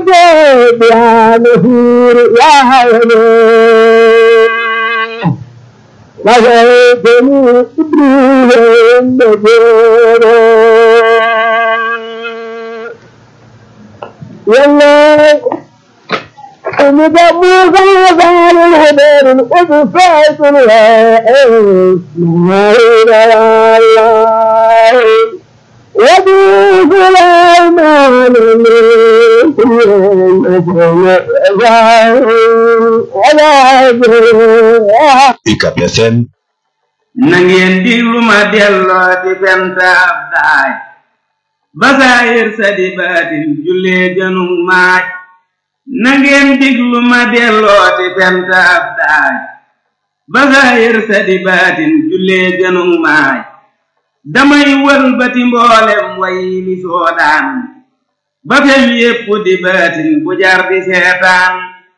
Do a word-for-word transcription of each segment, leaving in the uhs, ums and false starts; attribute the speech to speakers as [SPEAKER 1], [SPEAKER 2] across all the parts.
[SPEAKER 1] يا نهور يا هيلو وجدني إبراهيم بجيرو يلا ومدبوك وقال الهدر الأبفات الوائل ما إلى الله ودوك الأيمان
[SPEAKER 2] UCAB F M
[SPEAKER 3] na ngeen diglu ma delloo di fent ab daay basaayir sa di baatin jullee gënug maaj na ngeen diglu ma delloo di fent ab daay basaayir sa di baatin jullee gënug maaj damay wëlbati mboolem way li soodaan ba fem yépp di baatin bu jar di seetaan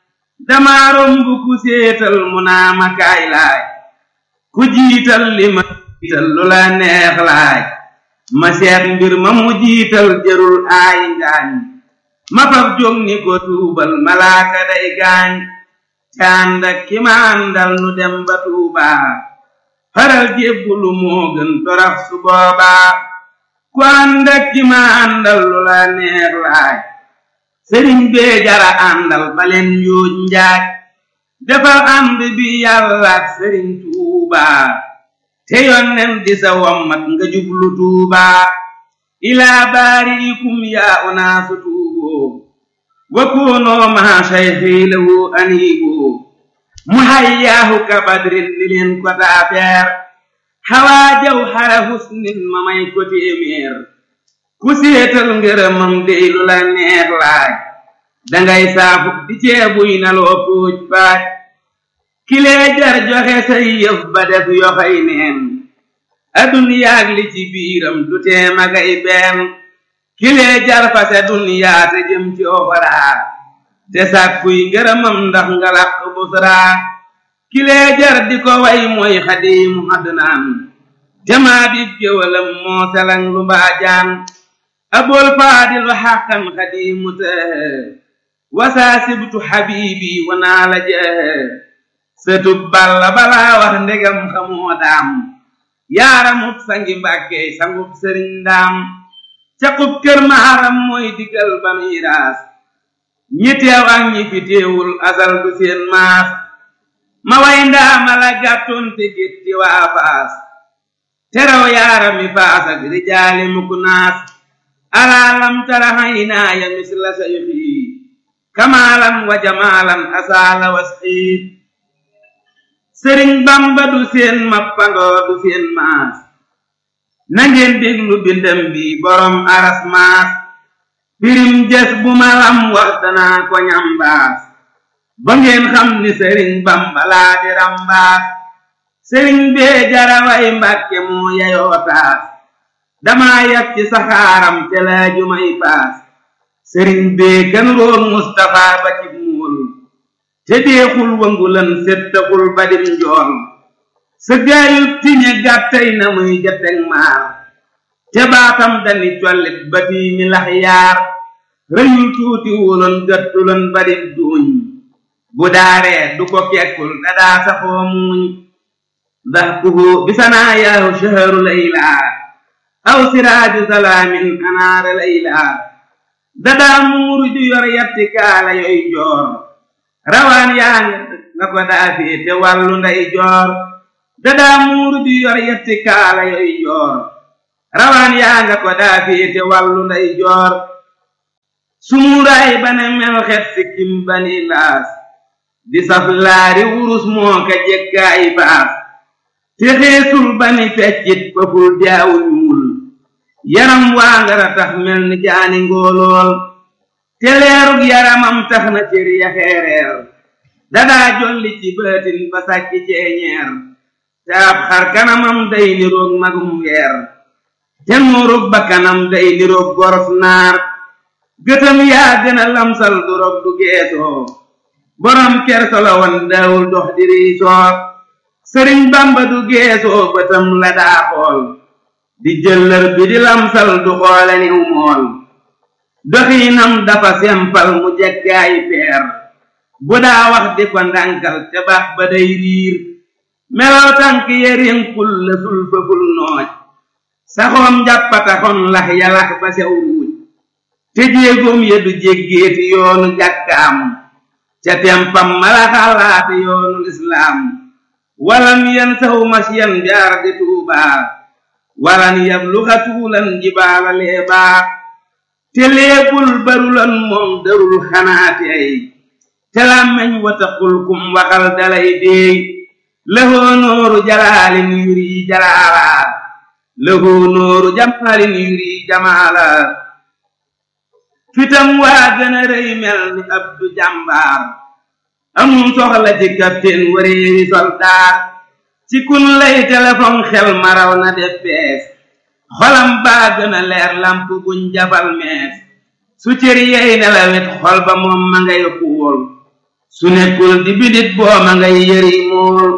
[SPEAKER 3] dama romb ku séetal mu naa ma kaay laaj ku jiital li ma jiital lu la neex laaj ma seet mbir ma mu jiital jërul aay ngaañ ma fab jóg ni ko tuubal malaaka day gaañ cànd ak ki ma àndal nu dem ba tuubaa faral jébbulu moo gën torax su boobaa ku ànd ak ki ma àndal lu la neex laaj sëriñ bee jara àndal baleen yuuj njaaj defal ànd bi yàlla ak sëriñ tuubaa te yonnen di sa wommat nga jublu tuubaa ilaa baariikum yaa unaasu tuuboo wa koonoo maa shaykhii lahu aniiboo mu hayyaahu ka badrin ni leen ko taafeer hawaa jaw hara husnin ma may ko téeméer ku séetal ngërëmam dey lu la neex laaj dangay saafu di ceebuy na loo póoj baaj kilee jar joxe say yëf ba def yoxay neen aduniyaag li ci biiram du tee magay benn kilee jar fase duniyaa te jëm ci oxraa te sàkkuy ngërëmam ndax nga laq busraa kilee jar di ko way mooy xadiimu adnaan te maa di géwalam moo selang lu mbaajaan abul faadilu xaqan xadiimu tëhë wasaa sibtu xabiibi wanaa la jëhë sëtub balla balaa wax ndegam xamoo daam yaaramub sangi mbàkke sangub sëriñ daam caqub kër maharam mooy digal ba miiraas ñi teew ak ñi fi teewul asal du seen maas ma way ndaama la gàttoon te gétti waa faas teraw yaarami faas ak rijaali mukk naas alaalam tara haynaaya misla sayxi kamaalan wa jamaalan asaala wasxiit sëriñ bamba du seen mappandoo du seen maas nangeen déglu bindam bi borom aras maas pirim jes bu malam wax danaa ko ñambaas ba ngeen xam ni sëriñ bamba laa di rambaas sëriñ bee jaraway mbàkke moo yayoo taas dama yat ci saxaaram te laaju may paas sëriñ bee kan roog Mustafa ba ci muul te deexul wangulan settaxul badim njool sa gaayub tiñe gàttay na muy jateg maar te baatam dani collit ba tiimi lax yaar rëyul tuuti wuloon gàttuloon badim duuñ bu daaree du ko kekkul dadaa saxoo muuñ dax kuhu bisanaa yaahu shaharu laylaa aw siraaju salaamin anaara laylaa dadaa muuru ju yor yatti kaala yoy joor rawaan yaa nga ko daafee te wàllu nday joor dadaa muuru ju yor yatti kaala yoy joor rawaan yaa nga ko daafee te wàllu nday joor sumuuraay bane mel xet sikkim bani laas di saf laari wurus moo ka jekkaay baas te xeesul bani feccit faful jaawu ñuul yaram waa ngara tax mel ni jaani ngóolool te leerug yaramam tax na cër ya xeereer dadaa jolli ci baatin ba sàkki ceeñeer te ab xar kanamam day niroog magum weer te nuurug ba kanam day niroog goros naar gëtam yaa gën a lamsal du rog du geesoo borom kersolo wan daawul dox di riisoo sëriñ bamba du geesoo bëtam la daa xool di jëllër bi di lamsal du xoole niw mool doxinam dafa sempal mu jekkaay peer bu daa wax di ko ndànkal te baax ba day riir melaw tànk yerinkul la sulfagul nooj saxoom jàppataxoon lax yalax ba sew ruuj te jéegoom ya du jéggeeti yoonu jàkkaam ca tempam mala xalaate yoonu lislaam walam yan saw masyan bi ardi tuubaa walan yabluxa tuulan jibaala leebaa te leebul barulan moom darul xanaati ay te làmmeñ wataqul kum waxal dalay deey lahoo nooru jalaalin yuri jalaala lahoo nooru jamaalin yuri jamaala fitam waa gën a rëy mel ni abdu jàmbaar amul soxla ci capitaine wareeri soldaar ci kun lay téléphone xel maraw na def bees xolam baa gën a leer lamp buñ jabal mees su cër yey nelawet xol ba moom ma ngay xuul su nekkul di bidit boo ma ngay yëri mool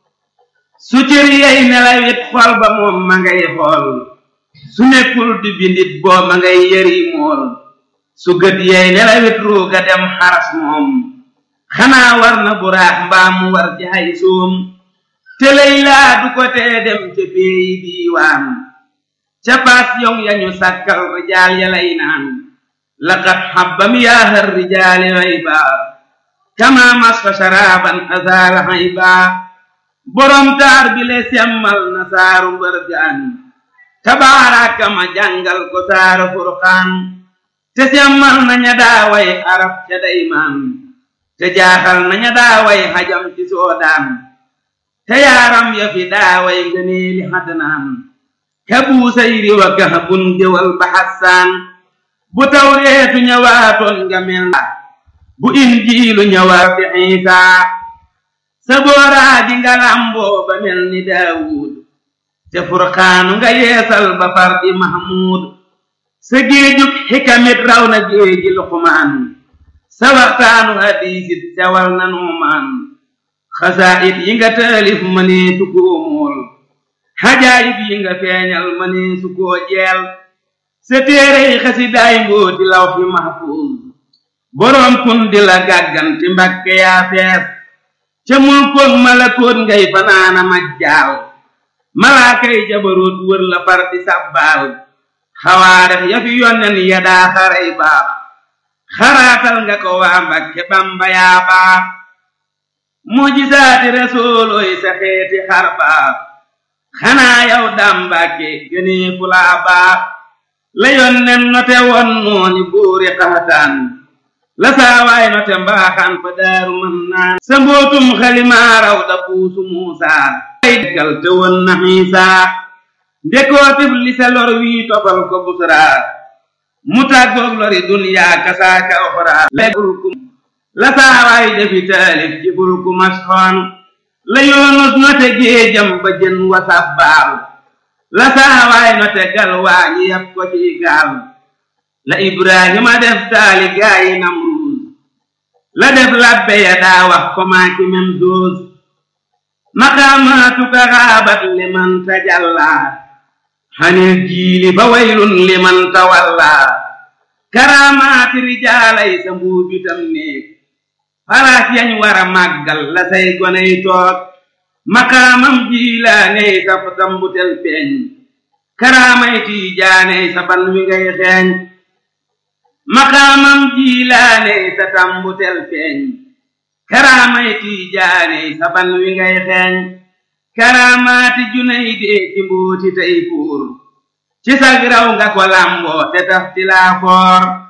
[SPEAKER 3] su cër yey nelawet xol ba moom ma ngay xool su nekkul di bidit boo ma ngay yëri mool su gët yey nelawet ruuga dem xaras moom xanaa war na buraax mbaa mu war ci hay soom te lay laa du ko tee dem ca peeyi diiwaan ca paas yong yañu sàkkal rijaal ya lay naan laqad xabbam yaahar rijaali rayba kama masfa sharaban azaala hayba borom taar bi le semmal na saaru mbërgaan tabaaraka ma jàngal ko saaru furqaan te semmal na ña daaway arab ca daymaan te jaaxal na ña daaway xajam ci soodaan te yaaram ya fi daaway ngëneeli xadnaan kabu sayri wa kahbun jëwal ba xassaan bu tawreetu ñëwaatoon nga mel bu injiilu ñëwaat bi Iisaa sa booraa di nga lamboo ba mel ni Daawuud te furqaanu nga yeesal ba far di Mahmuud sa géejug xikamit raw na géeji Luqmaan sa waxtaanu hadiisit sewal na Nuumaan xasaayid yi nga taalif mënee su koo mool xajaayib yi nga feeñal mënee su koo jeel sa téerey xasidaay mbooti lawhi mahfuuz boroom kun di la gàgganti Mbakke yaa fees ca mulkook malakoot ngay fanaana majjaal malaakay jabaroot wër la far di sabbaal xawaarex ya fi yonnen ya daa xaray baax xaraatal nga ko waa Mbakke Bamba yaa baax mujisaati rasuulooy sa xeeti xar baax xanaa yow daam Mbakke gënee fu laa baax la yonnen note woon nooni buuri xaxataan la saawaay note mbaaxaan fa daaru mën naan sa mbootum xalimaaraw da puusu Muusaa ay dekkal te woon na Iisaa ndekoo tif li sa lor wii tofal ko busraa mu tàggoog lori dunyaa kasaaka oxraa fulku la saawaay defi taalif ci fulku masxoon la yoonus note géejam ba jën wa sabbaal la saawaay note gal waa ñi yab ko ci gaal la Ibrahima def taali gaayi Namruus la def labbe ya daa wax ko maa ci mem doos maqaamaatuka xaabat liman tajallaa xanil jiili fa waylun liman tawallaa karaamaati rijaalay sa mbuubitam néeg faraas yañ wara màggal la say goney toog maqaamam jiilaaney sa tambutel feeñ karaamay tiijaaney sa ban wi ngay xeeñ maqaamam jiilaaney sa tambutel feeñ karaamay tiijaaney sa ban wi ngay xeeñ karaamaati junay dee ci mbooti tey fuur ci sag raw nga ko lamboo te taf ti laa foor